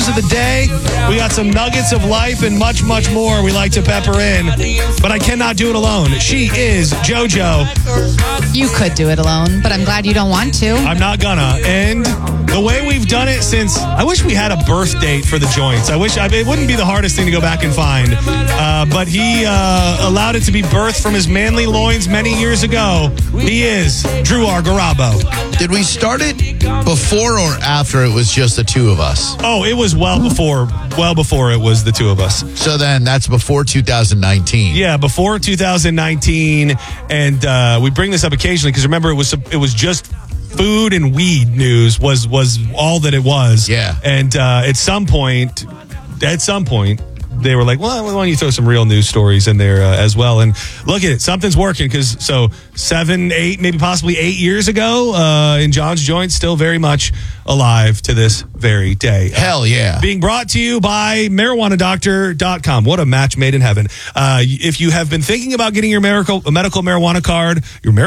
of the day. We got some nuggets of life and much, much more we like to pepper in. But I cannot do it alone. She is JoJo. You could do it alone, but I'm glad you don't want to. I'm not gonna. And the way we've done it since, I wish we had a birth date for the joints. It wouldn't be the hardest thing to go back and find. But he allowed it to be birthed from his manly loins many years ago. He is Drew R. Garabo. Did we start it before or after it was just the two of us? Oh, it was well before it was the two of us. So then that's before 2019. Yeah, before 2019. And we bring this up occasionally because remember, it was just food and weed news was all that it was. Yeah. And at some point, they were like, well, why don't you throw some real news stories in there as well? And look at it. Something's working because 7, 8, maybe possibly 8 years ago, in John's Joint, still very much alive to this very day. Hell yeah. Being brought to you by MarijuanaDoctor.com. What a match made in heaven. If you have been thinking about getting your medical marijuana card,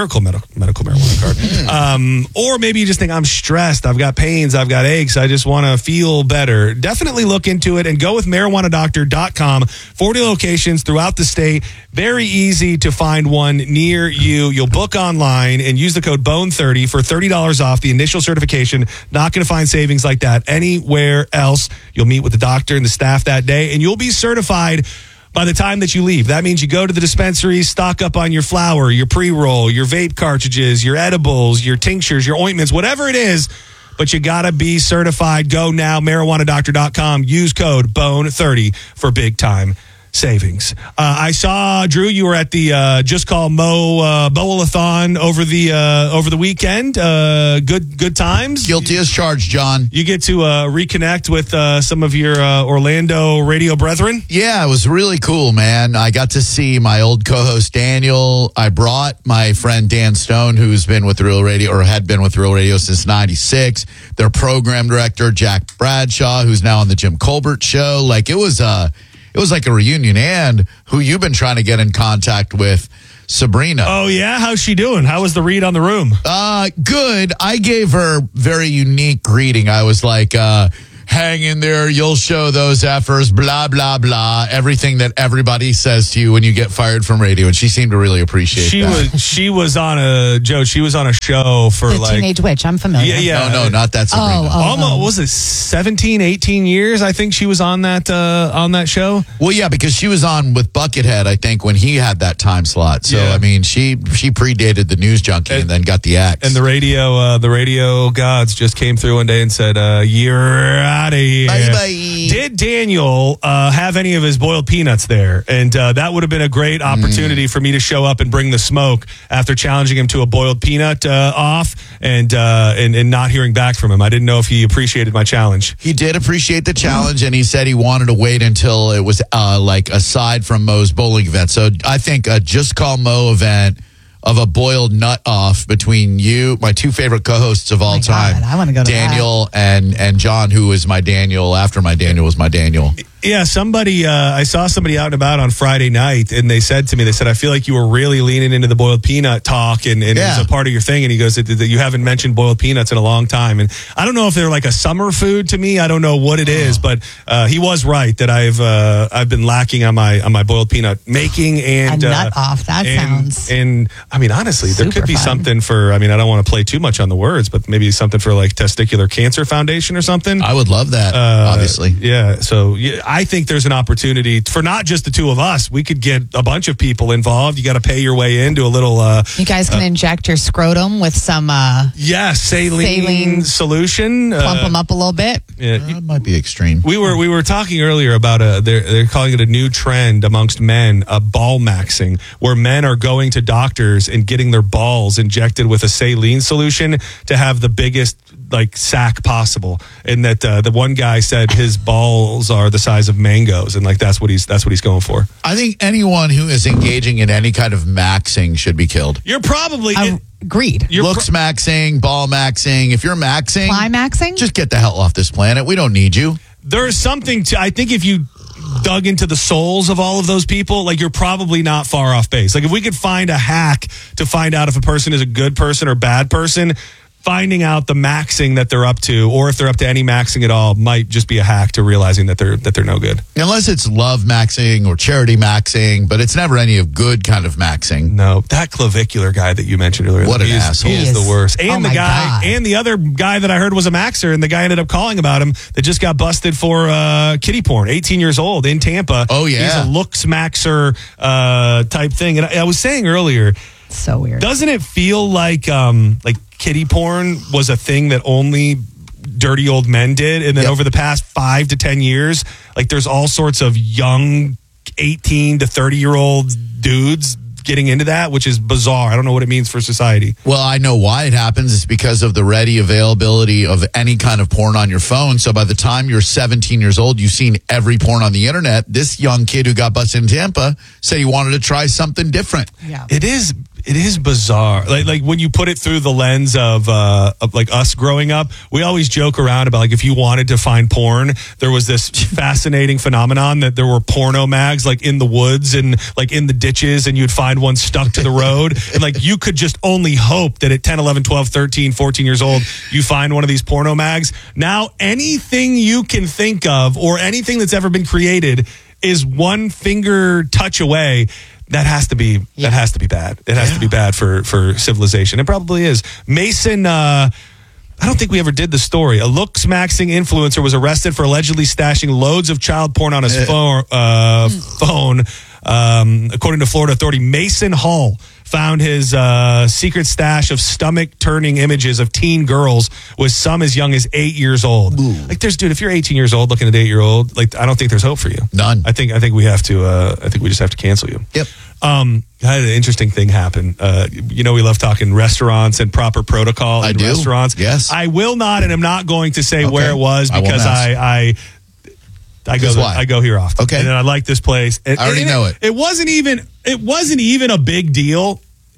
or maybe you just think, I'm stressed, I've got pains, I've got aches, I just want to feel better, definitely look into it and go with MarijuanaDoctor.com. 40 locations throughout the state. Very easy to find one near you. You'll book online and use the code BONE30 for $30 off the initial certification. Not going to find savings like that anywhere else. You'll meet with the doctor and the staff that day, and you'll be certified by the time that you leave. That means you go to the dispensary, stock up on your flower, your pre-roll, your vape cartridges, your edibles, your tinctures, your ointments, whatever it is. But you got to be certified. Go now, MarijuanaDoctor.com. Use code BONE30 for big time savings. I saw, Drew, you were at the Just Call Mo Bowl-a-thon over the weekend. Good times. Guilty as charged, John. You get to reconnect with some of your Orlando radio brethren. Yeah, it was really cool, man. I got to see my old co-host Daniel. I brought my friend Dan Stone, who's been with Real Radio or had been with Real Radio since '96. Their program director, Jack Bradshaw, who's now on the Jim Colbert Show. Like it was like a reunion. And who you've been trying to get in contact with, Sabrina. Oh, yeah? How's she doing? How was the read on the room? Good. I gave her very unique greeting. I was like, hang in there. You'll show those effers, blah, blah, blah. Everything that everybody says to you when you get fired from radio. And she seemed to really appreciate that. She was on a show for the Teenage Witch. I'm familiar. Yeah. No, not that Sabrina. Almost, was it 17, 18 years? I think she was on that show. Well, yeah, because she was on with Buckethead, I think, when he had that time slot. So, yeah. I mean, she predated the News Junkie and then got the axe. And the radio gods just came through one day and said, you're out of here. Bye-bye. Did Daniel have any of his boiled peanuts there? And that would have been a great opportunity for me to show up and bring the smoke after challenging him to a boiled peanut off and not hearing back from him. I didn't know if he appreciated my challenge. He did appreciate the challenge, and he said he wanted to wait until it was like aside from Mo's bowling event. So I think a Just Call Mo event of a boiled nut off between you, my two favorite co-hosts of all time. I want to go to Daniel and John, who is my Daniel after my Daniel was my Daniel. Yeah, I saw somebody out and about on Friday night, and they said to me, I feel like you were really leaning into the boiled peanut talk, and it was a part of your thing. And he goes, that you haven't mentioned boiled peanuts in a long time. And I don't know if they're like a summer food to me. I don't know what it is, but he was right that I've been lacking on my boiled peanut making and nut off. That sounds. And I mean, honestly, there could be something for. I mean, I don't want to play too much on the words, but maybe something for like Testicular Cancer Foundation or something. I would love that. Obviously, yeah. So I think there's an opportunity for not just the two of us. We could get a bunch of people involved. You got to pay your way into a little. You guys can inject your scrotum with some. Saline solution. Plump them up a little bit. Yeah, that might be extreme. We were talking earlier about they're calling it a new trend amongst men, ball maxing, where men are going to doctors and getting their balls injected with a saline solution to have the biggest sack possible. And that the one guy said his balls are the size of mangoes, and that's what he's going for. I think anyone who is engaging in any kind of maxing should be killed. You're probably agreed. Looks maxing, ball maxing. If you're maxing, fly maxing, just get the hell off this planet. We don't need you. There's something to. I think if you dug into the souls of all of those people, you're probably not far off base. If we could find a hack to find out if a person is a good person or bad person, finding out the maxing that they're up to, or if they're up to any maxing at all, might just be a hack to realizing that they're no good. Unless it's love maxing or charity maxing, but it's never any of good kind of maxing. No, that clavicular guy that you mentioned earlier. What an asshole. He is the worst. And Oh the my guy, God. and the other guy that I heard was a maxer, and the guy ended up calling about him that just got busted for kiddie porn, 18 years old in Tampa. Oh, yeah. He's a looks maxer type thing. And I was saying earlier, So weird. doesn't it feel like kiddie porn was a thing that only dirty old men did, and then Yep. over the past 5 to 10 years, like there's all sorts of young 18 to 30-year-old dudes getting into that, which is bizarre. I don't know what it means for society. Well, I know why it happens. It's because of the ready availability of any kind of porn on your phone. So by the time you're 17 years old, you've seen every porn on the internet. This young kid who got busted in Tampa said he wanted to try something different. Yeah. It is bizarre. Like when you put it through the lens of like us growing up, we always joke around about like if you wanted to find porn, there was this fascinating phenomenon that there were porno mags like in the woods and like in the ditches, and you'd find one stuck to the road, and like you could just only hope that at 10, 11, 12, 13, 14 years old, you find one of these porno mags. Now anything you can think of or anything that's ever been created is one finger touch away. That has to be bad. It has to be bad for civilization. It probably is. Mason, I don't think we ever did the story. A looks maxing influencer was arrested for allegedly stashing loads of child porn on his phone. According to Florida Authority, Mason Hall found his secret stash of stomach-turning images of teen girls with some as young as 8 years old. Ooh. Like, dude, if you're 18 years old looking at 8-year-old, like, I don't think there's hope for you. None. I think we have to. I think we just have to cancel you. Yep. I had an interesting thing happen. We love talking restaurants and proper protocol in restaurants. Yes. I will not, and I'm not going to say where it was I won't because ask. I go here often. Okay. And I like this place. I already know it. It wasn't even a big deal.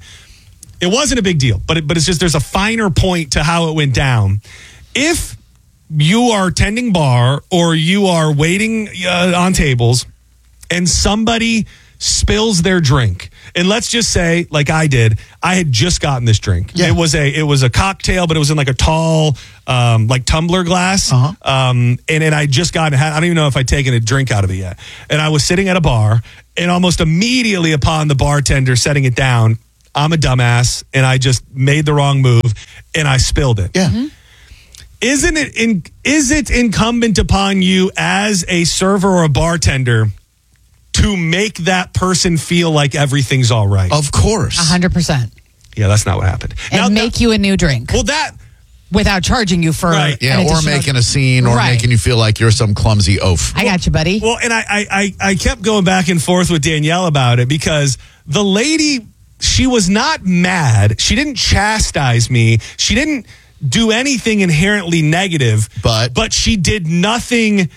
It wasn't a big deal, but it's just there's a finer point to how it went down. If you are tending bar or you are waiting on tables and somebody spills their drink, and let's just say, like I did, I had just gotten this drink. Yeah. It was a cocktail, but it was in like a tall, like tumbler glass. And I just got I don't even know if I'd taken a drink out of it yet. And I was sitting at a bar, and almost immediately upon the bartender setting it down, I'm a dumbass, and I just made the wrong move, and I spilled it. Yeah. Mm-hmm. Is it incumbent upon you as a server or a bartender to make that person feel like everything's all right? Of course. 100%. Yeah, that's not what happened. And make you a new drink Well, that without charging you for Right. Yeah, an or additional- making a scene or Right. making you feel like you're some clumsy oaf. I got you, buddy. well, and I kept going back and forth with Danielle about it because the lady, she was not mad. She didn't chastise me. She didn't do anything inherently negative. But she did nothing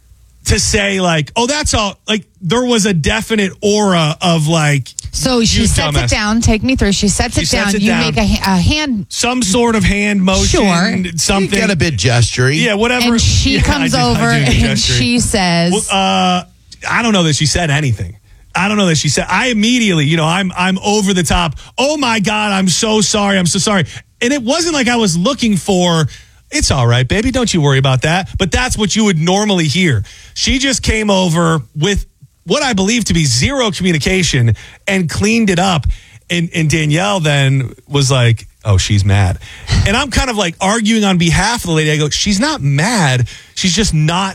to say like, oh, that's all. Like there was a definite aura of like. So she you sets dumbass. it down. Take me through. She sets it down. You make a hand. Some sort of hand motion. Sure. Something. You get a bit gestury. Yeah, whatever. And she Yeah, comes I do over the and gesturing. she says, Well, I don't know that she said anything. I don't know that she said. I immediately, I'm over the top. Oh my God, I'm so sorry. I'm so sorry. And it wasn't like I was looking for. It's all right, baby. Don't you worry about that. But that's what you would normally hear. She just came over with what I believe to be zero communication and cleaned it up. And Danielle then was like, oh, she's mad. And I'm kind of like arguing on behalf of the lady. I go, she's not mad. She's just not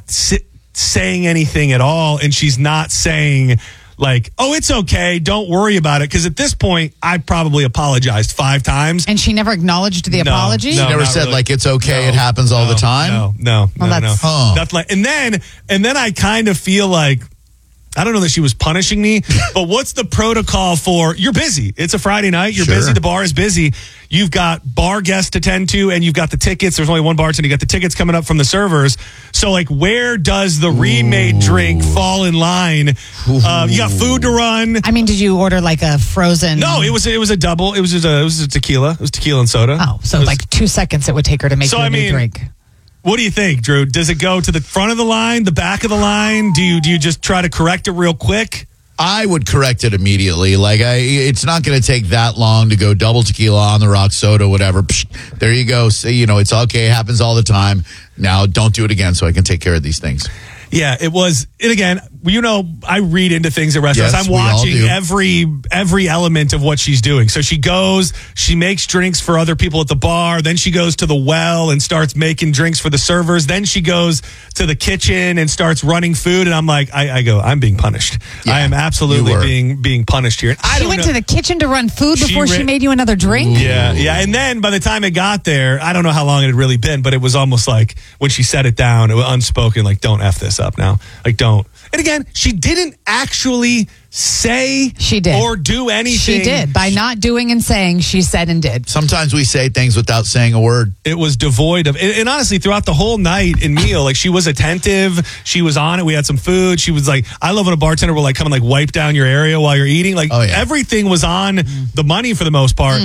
saying anything at all. And she's not saying like, oh, it's okay. Don't worry about it. Because at this point, I probably apologized 5 times. and she never acknowledged the apology. You never not said really. like it's okay, No, it happens all the time. No. that's- Huh. That's like, and then I kind of feel like, I don't know that she was punishing me, but what's the protocol for, you're busy. It's a Friday night. You're Sure. busy. The bar is busy. You've got bar guests to tend to, and you've got the tickets. There's only one bartender. You got the tickets coming up from the servers. So like, where does the remade drink fall in line? You got food to run. I mean, did you order like a frozen? No, it was a double. It was a tequila. It was tequila and soda. Oh, so It was- like 2 seconds it would take her to make So, you a I new mean, drink. What do you think, Drew? Does it go to the front of the line, the back of the line? Do you just try to correct it real quick? I would correct it immediately. Like, it's not going to take that long to go double tequila on the rock, soda, whatever. Psh, there you go. So, it's okay. It happens all the time. Now, don't do it again so I can take care of these things. Yeah, it was. And again, I read into things at restaurants. Yes, I'm watching every element of what she's doing. So she goes, she makes drinks for other people at the bar. Then she goes to the well and starts making drinks for the servers. Then she goes to the kitchen and starts running food. And I'm like, I'm being punished. Yeah, I am absolutely being punished here. And She went to the kitchen to run food before she made you another drink? Yeah. And then by the time it got there, I don't know how long it had really been, but it was almost like when she set it down, it was unspoken, like, don't F this up now. Like, don't. And again, she didn't actually say she did or do anything. She did. By not doing and saying, she said and did. Sometimes we say things without saying a word. It was devoid of, and honestly, throughout the whole night and meal, like, she was attentive. She was on it. We had some food. She was like, I love when a bartender will, like, come and, like, wipe down your area while you're eating. Like, everything was on the money for the most part.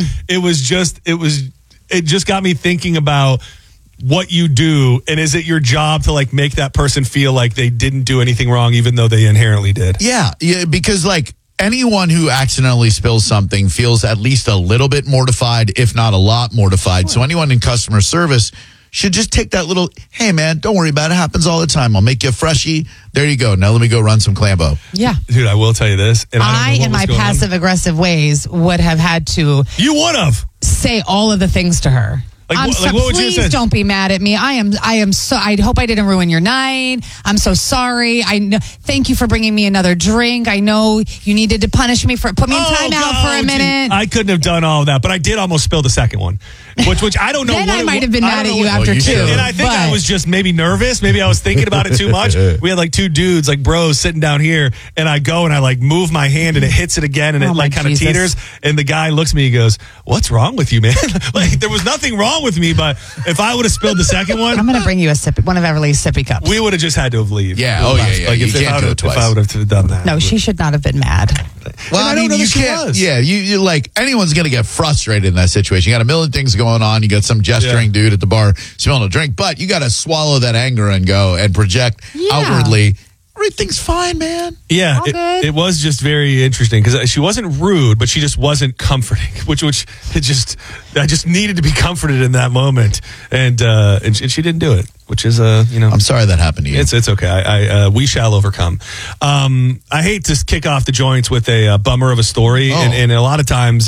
It just got me thinking about what you do, and is it your job to, like, make that person feel like they didn't do anything wrong even though they inherently did? Yeah, because, like, anyone who accidentally spills something feels at least a little bit mortified, if not a lot mortified. So anyone in customer service should just take that little, hey, man, don't worry about it. It happens all the time. I'll make you a freshie. There you go. Now let me go run some Clambo. Yeah. Dude, I will tell you this. And I in my passive-aggressive ways, would have had to... You would have. ...say all of the things to her. What would you say? Please don't be mad at me. I am so. I hope I didn't ruin your night. I'm so sorry. Thank you for bringing me another drink. I know you needed to put me in timeout for a minute. I couldn't have done all of that, but I did almost spill the second one, which I don't know. Then I might have been mad at you after two. And I think I was just maybe nervous. Maybe I was thinking about it too much. We had, like, two dudes, like, bros, sitting down here, and I go and I, like, move my hand and it hits it again, and it, like, kind of teeters. And the guy looks at me, he goes, "What's wrong with you, man?" Like, there was nothing wrong with me, but if I would have spilled the second one, I'm going to bring you one of Everly's sippy cups. We would have just had to have leave. Yeah. Like, if I would have done that. No, she should not have been mad. Well, I mean, you can't. Yeah, you like, anyone's going to get frustrated in that situation. You got a million things going on. You got some gesturing dude at the bar smelling a drink, but you got to swallow that anger and go and project outwardly. Everything's fine, man. Yeah, it was just very interesting because she wasn't rude, but she just wasn't comforting. I just needed to be comforted in that moment, and she didn't do it. Which is I'm sorry that happened to you. It's okay. We shall overcome. I hate to kick off the joints with a bummer of a story, and a lot of times,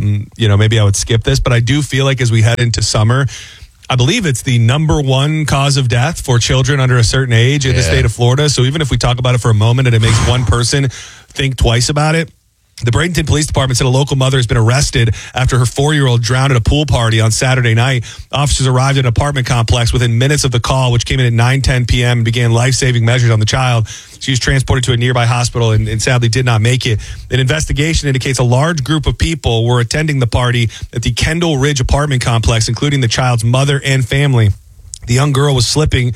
maybe I would skip this, but I do feel like as we head into summer, I believe it's the number one cause of death for children under a certain age in the state of Florida. So even if we talk about it for a moment and it makes one person think twice about it, the Bradenton Police Department said a local mother has been arrested after her 4-year-old drowned at a pool party on Saturday night. Officers arrived at an apartment complex within minutes of the call, which came in at 9:10 p.m. and began life-saving measures on the child. She was transported to a nearby hospital and sadly did not make it. An investigation indicates a large group of people were attending the party at the Kendall Ridge apartment complex, including the child's mother and family. The young girl was swimming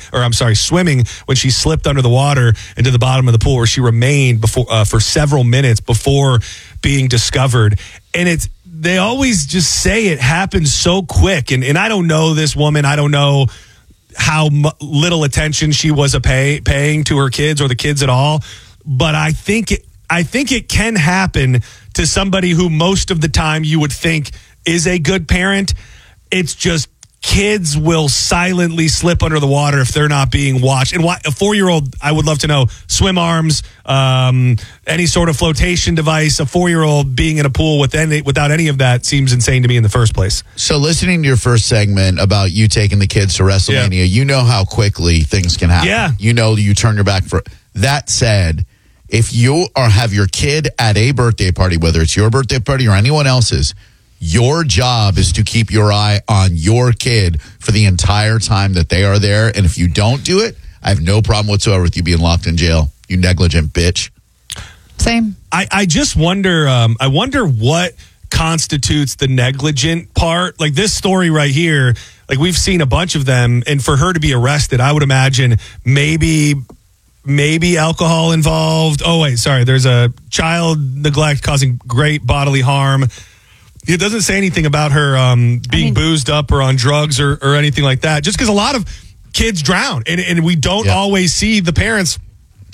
when she slipped under the water into the bottom of the pool, where she remained for several minutes before being discovered. And they always just say it happens so quick. And I don't know this woman. I don't know how little attention she was paying to her kids or the kids at all. But I think it can happen to somebody who most of the time you would think is a good parent. It's just kids will silently slip under the water if they're not being watched. And a 4-year-old, I would love to know, swim arms, any sort of flotation device, a 4-year-old being in a pool without any of that seems insane to me in the first place. So listening to your first segment about you taking the kids to WrestleMania, you know how quickly things can happen. Yeah. You know you turn your back for it. That said, if you have your kid at a birthday party, whether it's your birthday party or anyone else's, your job is to keep your eye on your kid for the entire time that they are there. And if you don't do it, I have no problem whatsoever with you being locked in jail. You negligent bitch. Same. I just wonder, I wonder what constitutes the negligent part. Like this story right here, like we've seen a bunch of them. And for her to be arrested, I would imagine maybe alcohol involved. Oh, wait, sorry. There's a child neglect causing great bodily harm. It doesn't say anything about her being boozed up or on drugs or anything like that. Just because a lot of kids drown, and we don't always see the parents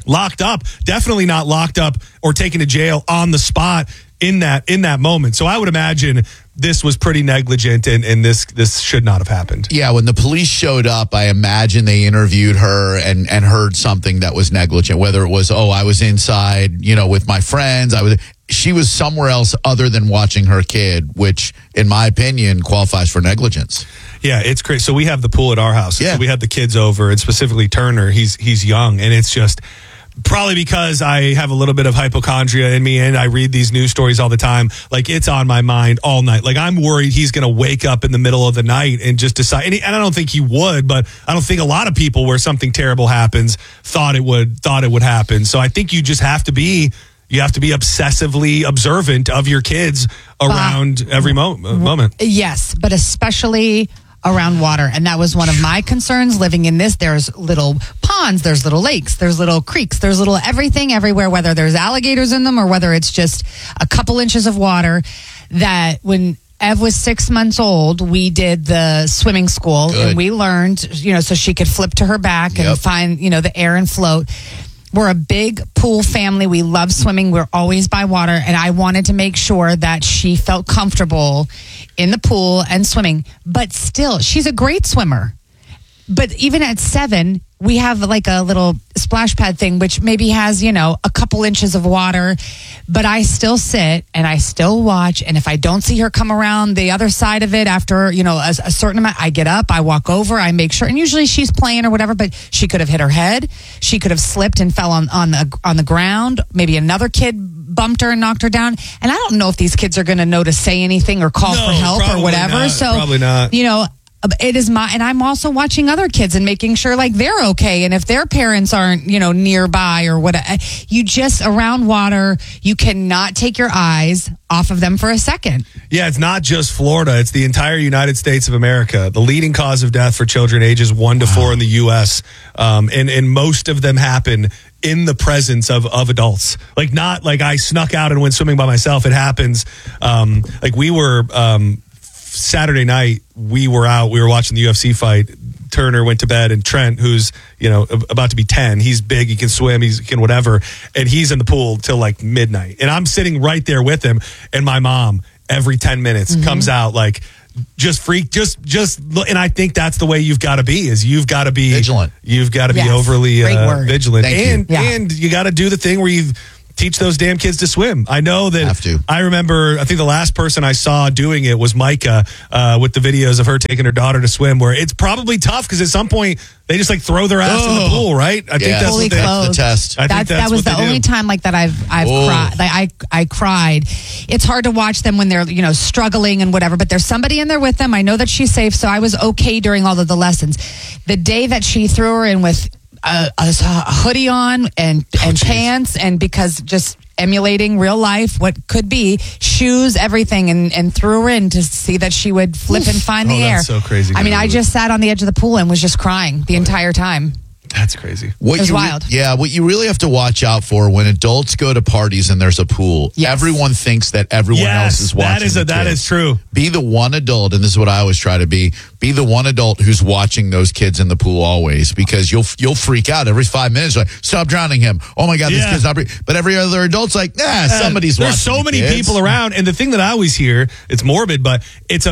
locked up. Definitely not locked up or taken to jail on the spot in that moment. So I would imagine this was pretty negligent, and this should not have happened. Yeah, when the police showed up, I imagine they interviewed her and heard something that was negligent, whether it was, I was inside, with my friends. She was somewhere else other than watching her kid, which, in my opinion, qualifies for negligence. Yeah, it's crazy. So we have the pool at our house. Yeah. So we had the kids over, and specifically Turner. He's young, and it's just probably because I have a little bit of hypochondria in me, and I read these news stories all the time. Like, it's on my mind all night. Like, I'm worried he's going to wake up in the middle of the night and just decide. And I don't think he would, but I don't think a lot of people, where something terrible happens, thought it would happen. So I think you just have to be. You have to be obsessively observant of your kids around every moment. Yes, but especially around water. And that was one of my concerns living in this. There's little ponds, there's little lakes, there's little creeks, there's little everything everywhere, whether there's alligators in them or whether it's just a couple inches of water. That when Ev was 6 months old, we did the swimming school. Good. And we learned, so she could flip to her back and find, the air and float. We're a big pool family. We love swimming. We're always by water. And I wanted to make sure that she felt comfortable in the pool and swimming. But still, she's a great swimmer. But even at 7, we have like a little splash pad thing, which maybe has, a couple inches of water. But I still sit and I still watch. And if I don't see her come around the other side of it after, a certain amount, I get up, I walk over, I make sure. And usually she's playing or whatever, but she could have hit her head. She could have slipped and fell on the ground. Maybe another kid bumped her and knocked her down. And I don't know if these kids are going to know to say anything or call for help or whatever. Not. So, probably not. It is and I'm also watching other kids and making sure like they're okay. And if their parents aren't, nearby or what, you just around water, you cannot take your eyes off of them for a second. Yeah, it's not just Florida. It's the entire United States of America. The leading cause of death for children ages 1 to 4 in the U.S. And most of them happen in the presence of adults. Like, not like I snuck out and went swimming by myself. It happens. Like we were... Saturday night, we were out. We were watching the UFC fight. Turner went to bed, and Trent, who's about to be 10, he's big, he can swim, he can whatever, and he's in the pool till like midnight. And I'm sitting right there with him. And my mom, every 10 minutes, comes out like just and I think that's the way you've got to be. Is you've got to be vigilant. You've got to be overly vigilant, and you got to do the thing where you teach those damn kids to swim. I know that. I remember, I think the last person I saw doing it was Micah with the videos of her taking her daughter to swim, where it's probably tough because at some point they just like throw their ass in the pool, right? I think that's the test. That was the only time like that I've cried. Like I cried. It's hard to watch them when they're struggling and whatever, but there's somebody in there with them. I know that she's safe, so I was okay during all of the lessons. The day that she threw her in with a hoodie on and pants, and because just emulating real life, what could be, shoes, everything, and threw her in to see that she would flip and find the air. That's so crazy. I mean, I just sat on the edge of the pool and was just crying the entire time. That's crazy. It was wild. What you really have to watch out for when adults go to parties and there's a pool, everyone thinks that everyone else is watching. That is true. Be the one adult, and this is what I always try to be the one adult who's watching those kids in the pool always, because you'll freak out every 5 minutes, like, stop drowning him. Oh my God, this kid's not breathing. But every other adult's like, somebody's watching. There's so many kids. people around, and the thing that I always hear, it's morbid, but it's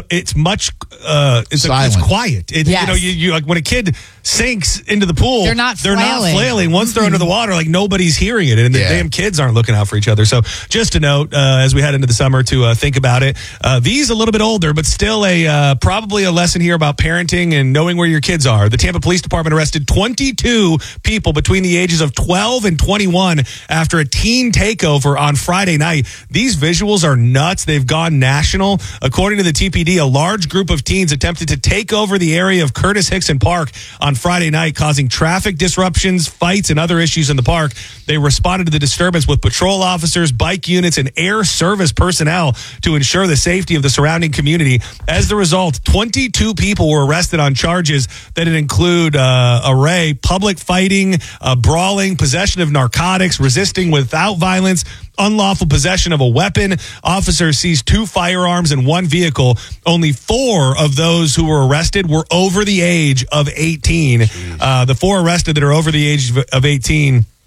quiet. You like when a kid sinks into the pool, they're not flailing. Once they're under the water, like nobody's hearing it, and the damn kids aren't looking out for each other. So just a note as we head into the summer to think about it. These a little bit older, but still probably a lesson here about parenting and knowing where your kids are. The Tampa Police Department arrested 22 people between the ages of 12 and 21 after a teen takeover on Friday night. These visuals are nuts. They've gone national. According to the TPD, a large group of teens attempted to take over the area of Curtis Hickson Park on Friday night, causing traffic disruptions, fights, and other issues in the park. They responded to the disturbance with patrol officers, bike units, and air service personnel to ensure the safety of the surrounding community. As a result, 22 people were arrested on charges that include array, public fighting, brawling, possession of narcotics, resisting without violence, unlawful possession of a weapon. Officers seized 2 firearms and 1 vehicle. Only 4 of those who were arrested were over the age of 18. The 4 arrested that are over the age of 18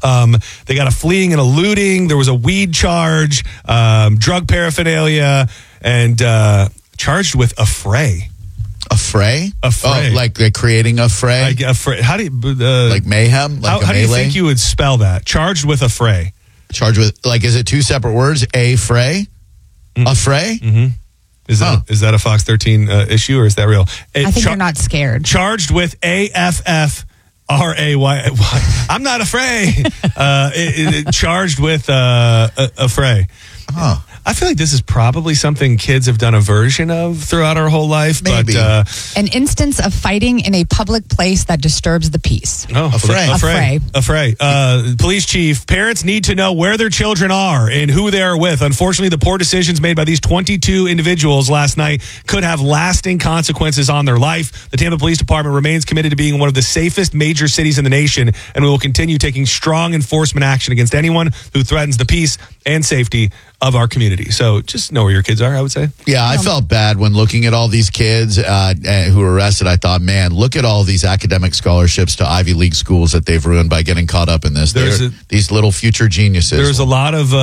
They got a fleeing and a looting. There was a weed charge, drug paraphernalia, and charged with affray. Affray? Affray. Oh, like creating a fray? How do you... like mayhem? Like how do you think you would spell that? Charged with affray. Charged with, like, is it two separate words? A fray? Mm-hmm. A fray? Mm-hmm. Is that a Fox 13 issue, or is that real? I think you're not scared. Charged with AFFRAY. I'm not afraid. Charged with affray. Huh. I feel like this is probably something kids have done a version of throughout our whole life. Maybe. But, an instance of fighting in a public place that disturbs the peace. Affray. Police chief, parents need to know where their children are and who they are with. Unfortunately, the poor decisions made by these 22 individuals last night could have lasting consequences on their life. The Tampa Police Department remains committed to being one of the safest major cities in the nation, and we will continue taking strong enforcement action against anyone who threatens the peace and safety of our community. So just know where your kids are, I would say. Yeah, I felt bad when looking at all these kids who were arrested. I thought, man, look at all these academic scholarships to Ivy League schools that they've ruined by getting caught up in this. These little future geniuses. There's a lot of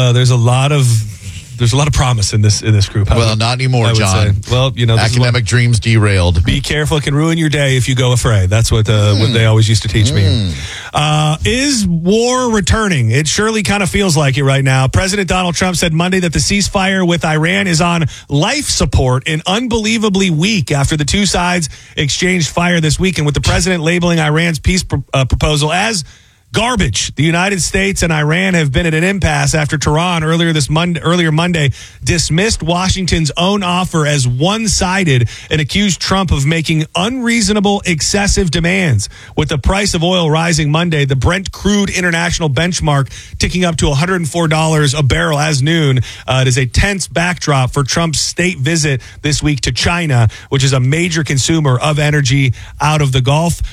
promise in this group. Well, not anymore, John. Say. Well, academic dreams derailed. Be careful; it can ruin your day if you go affray. That's what they always used to teach me. Is war returning? It surely kind of feels like it right now. President Donald Trump said Monday that the ceasefire with Iran is on life support and unbelievably weak after the two sides exchanged fire this weekend, with the president labeling Iran's peace proposal as garbage. The United States and Iran have been at an impasse after Tehran earlier Monday dismissed Washington's own offer as one-sided and accused Trump of making unreasonable, excessive demands. With the price of oil rising Monday, the Brent crude international benchmark ticking up to $104 a barrel as noon, it is a tense backdrop for Trump's state visit this week to China, which is a major consumer of energy out of the Gulf.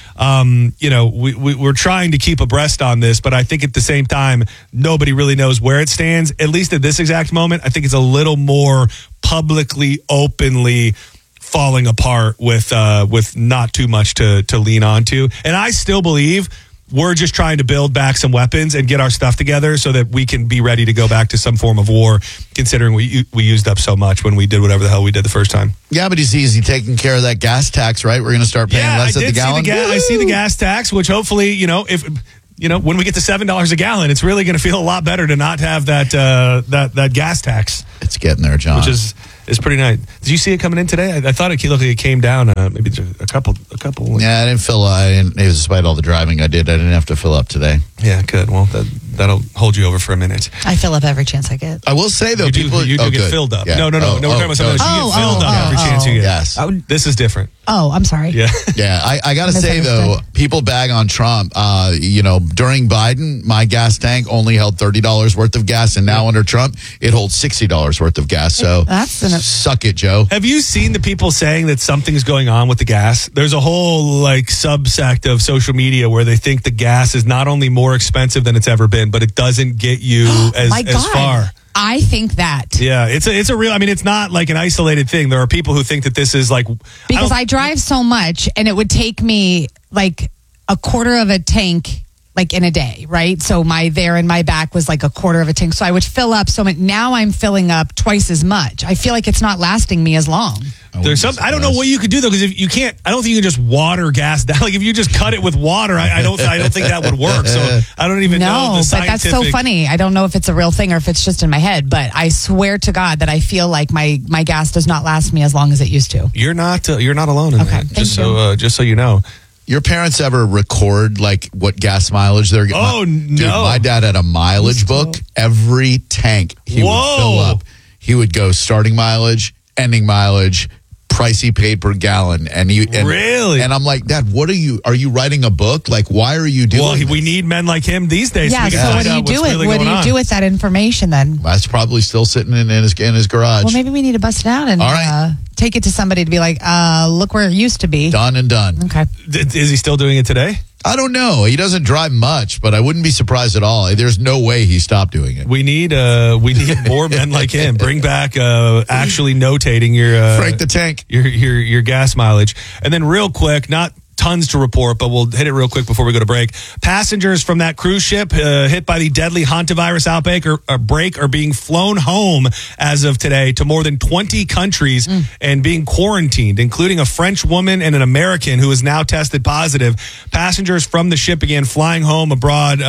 We're trying to keep abreast on this, but I think at the same time, nobody really knows where it stands. At least at this exact moment, I think it's a little more publicly, openly falling apart with not too much to lean onto. And I still believe we're just trying to build back some weapons and get our stuff together so that we can be ready to go back to some form of war, considering we used up so much when we did whatever the hell we did the first time. Yeah, but he's easy taking care of that gas tax, right? We're going to start paying less at the gallon. I see the gas tax, which hopefully, when we get to $7 a gallon, it's really going to feel a lot better to not have that gas tax. It's getting there, John. Which is pretty nice. Did you see it coming in today? I thought it looked like it came down. Maybe a couple. Yeah, I didn't fill up. Despite all the driving I did, I didn't have to fill up today. Yeah, good. Well, that'll hold you over for a minute. I fill up every chance I get. I will say though, you do get filled up. Yeah. No. We're talking about something else. You get filled up every chance you get. Yes. This is different. Oh, I'm sorry. Yeah. Yeah. I got to say though, people bag on Trump. During Biden, my gas tank only held $30 worth of gas, and now under Trump, it holds $60 worth of gas. So suck it, Joe. Have you seen the people saying that something's going on with the gas? There's a whole subsect of social media where they think the gas is not only more expensive than it's ever been, but it doesn't get you as far. I think that. Yeah, it's a real, it's not like an isolated thing. There are people who think that this is because I drive so much and it would take me like a quarter of a tank in a day, right? So my there and my back was like a quarter of a tank. So I would fill up so much. Now I'm filling up twice as much. I feel like it's not lasting me as long. There's some. I don't know what you could do though, because if you can't, I don't think you can just water gas down. Like if you just cut it with water, I don't think that would work. So I don't even know the scientific. But that's so funny. I don't know if it's a real thing or if it's just in my head. But I swear to God that I feel like my gas does not last me as long as it used to. You're not alone in that. Just so you know. Your parents ever record what gas mileage they're getting? Oh, no. Dude, my dad had a mileage book. Every tank he would fill up, he would go starting mileage, ending mileage, price he paid per gallon. Really? And I'm like, Dad, are you writing a book? Why are you doing this? We need men like him these days. Yeah, so what do you do with that information then? That's probably still sitting in his garage. Well, maybe we need to bust it out and take it to somebody to be like, look where it used to be. Done and done. Okay. Is he still doing it today? I don't know. He doesn't drive much, but I wouldn't be surprised at all. There's no way he stopped doing it. We need more men like him. Bring back actually notating your Frank the Tank, your gas mileage. And then real quick, not tons to report, but we'll hit it real quick before we go to break. Passengers from that cruise ship hit by the deadly hantavirus outbreak are being flown home as of today to more than 20 countries and being quarantined, including a French woman and an American who is now tested positive. Passengers from the ship began flying home aboard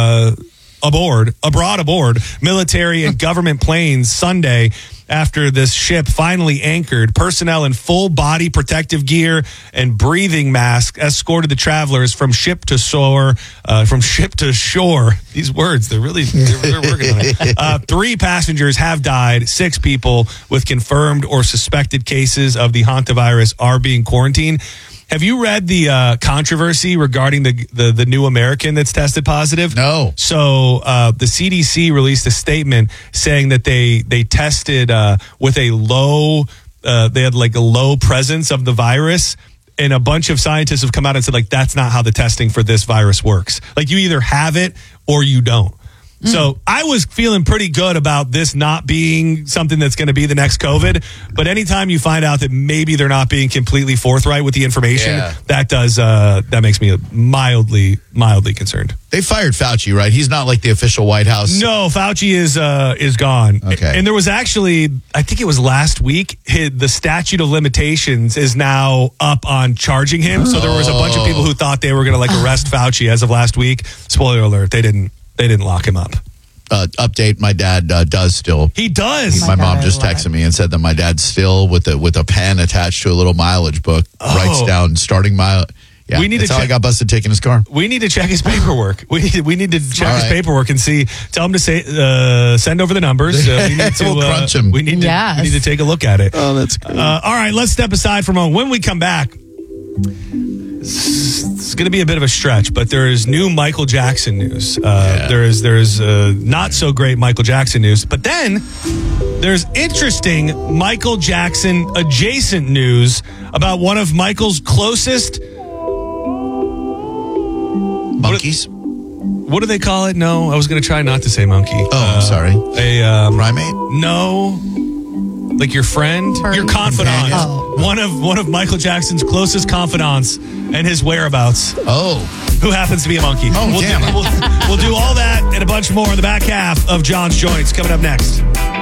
military and government planes Sunday after this ship finally anchored. Personnel in full body protective gear and breathing masks escorted the travelers from ship to shore. These words, they're working on it. 3 passengers have died. 6 people with confirmed or suspected cases of the hantavirus are being quarantined. Have you read the controversy regarding the new American that's tested positive? No. So the CDC released a statement saying that they tested with a low, they had like a low presence of the virus. And a bunch of scientists have come out and said, like, that's not how the testing for this virus works. Like, you either have it or you don't. So I was feeling pretty good about this not being something that's going to be the next COVID. But anytime you find out that maybe they're not being completely forthright with the information, that makes me mildly concerned. They fired Fauci, right? He's not like the official White House. No, Fauci is gone. Okay. And there was actually, I think it was last week, the statute of limitations is now up on charging him. So there was a bunch of people who thought they were going to arrest Fauci as of last week. Spoiler alert, they didn't lock him up. Update, my dad does still. He does. My mom just texted me and said that my dad still, with a pen attached to a little mileage book, writes down starting mile. Yeah, that's how I got busted taking his car. We need to check his paperwork. We need to check his paperwork and see. Tell him to send over the numbers. We need to we'll crunch him. We need to take a look at it. Oh, that's great. All right, let's step aside for a moment. When we come back, it's going to be a bit of a stretch, but there is new Michael Jackson news. There is not so great Michael Jackson news, but then there's interesting Michael Jackson adjacent news about one of Michael's closest monkeys. What do they call it? No, I was going to try not to say monkey. Oh, I'm sorry. A primate? No. Like your friend, your confidant, one of Michael Jackson's closest confidants, and his whereabouts. Oh, who happens to be a monkey? Oh, damn it! We'll do all that and a bunch more in the back half of John's Joints coming up next.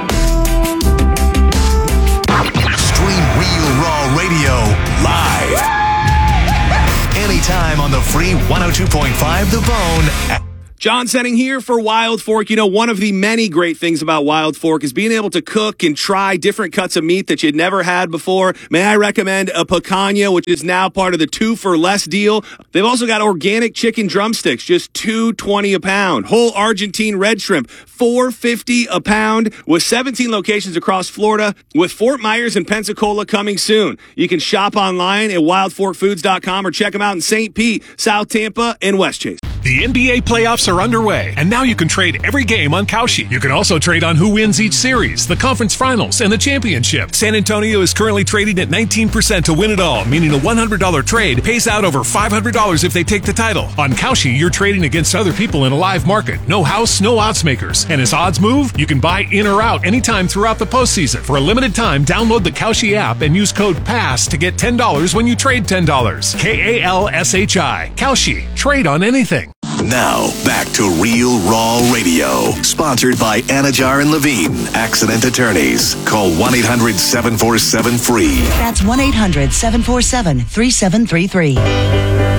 Stream Real Raw Radio live anytime on the free 102.5 The Bone. John Senning here for Wild Fork. You know, one of the many great things about Wild Fork is being able to cook and try different cuts of meat that you'd never had before. May I recommend a picanha, which is now part of the 2 for less deal. They've also got organic chicken drumsticks, just $2.20 a pound. Whole Argentine red shrimp, $4.50 a pound, with 17 locations across Florida, with Fort Myers and Pensacola coming soon. You can shop online at wildforkfoods.com or check them out in St. Pete, South Tampa, and Westchase. The NBA playoffs are underway, and now you can trade every game on Kalshi. You can also trade on who wins each series, the conference finals, and the championship. San Antonio is currently trading at 19% to win it all, meaning a $100 trade pays out over $500 if they take the title. On Kalshi, you're trading against other people in a live market. No house, no odds makers. And as odds move, you can buy in or out anytime throughout the postseason. For a limited time, download the Kalshi app and use code PASS to get $10 when you trade $10. KALSHI. Kalshi. Trade on anything. Now, back to Real Raw Radio. Sponsored by Anajar and Levine, Accident Attorneys. Call 1-800-747-FREE. That's 1-800-747-3733.